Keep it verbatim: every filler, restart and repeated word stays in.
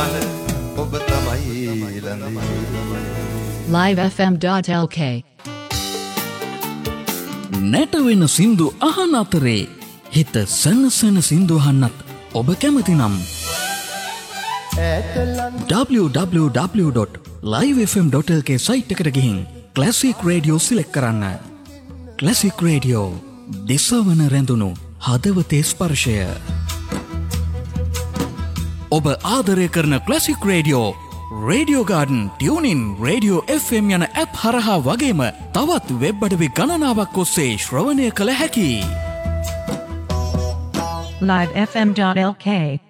මන ඔබ තමයි ළඟේ live f m dot l k නැටවෙන සින්දු අහන අතරේ හිත සනසන සින්දු අහන්නත් ඔබ කැමති නම් w w w dot live f m dot l k site එකට ගිහින් ක්ලාසික් රේඩියෝ සිලෙක්ට් කරන්න. ක්ලාසික් රේඩියෝ දිසවන රැඳුණු හදවතේ ස්පර්ශය. ඔබ ආදරය කරන classic radio radio garden, tuning, radio F M යන ඇප් හරහා වගේම තවත් වෙබ් අඩවි ගණනාවක් ඔස්සේ ශ්‍රවණය කළ හැකි. live f m dot l k